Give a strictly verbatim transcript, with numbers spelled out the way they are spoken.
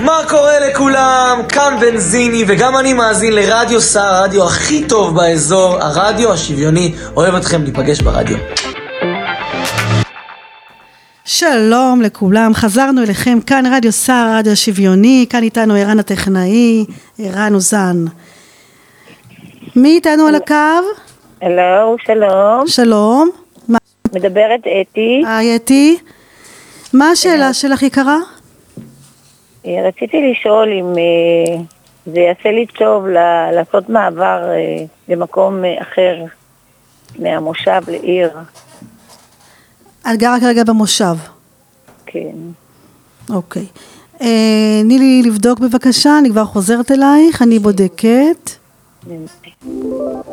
מה קורה לכולם? כאן בנזיני, וגם אני מאזין לרדיו סער, הרדיו הכי טוב באזור, הרדיו השוויוני. אוהב אתכם, ניפגש ברדיו. שלום לכולם, חזרנו אליכם, כאן רדיו סער, הרדיו השוויוני, כאן איתנו ערן הטכנאי, ערן אוזן. מי איתנו על הקו? הלו, שלום. שלום. מדברת אתי. היי אתי. מה השאלה שלך יקרה? רציתי לשאול אם זה יעשה לי טוב לעשות מעבר למקום אחר, מהמושב לעיר. את גרה כרגע במושב. כן. אוקיי. תני לי לבדוק בבקשה, אני כבר חוזרת אלייך, אני בודקת.